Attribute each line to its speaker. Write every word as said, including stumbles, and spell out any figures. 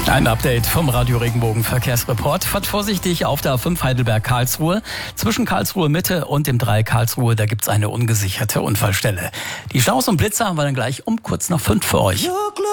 Speaker 1: Ein Update vom Radio Regenbogen Verkehrsreport. Fahrt vorsichtig auf der A fünf Heidelberg-Karlsruhe. Zwischen Karlsruhe Mitte und dem Dreieck Karlsruhe, da gibt's eine ungesicherte Unfallstelle. Die Staus und Blitzer haben wir dann gleich um kurz nach fünf für euch.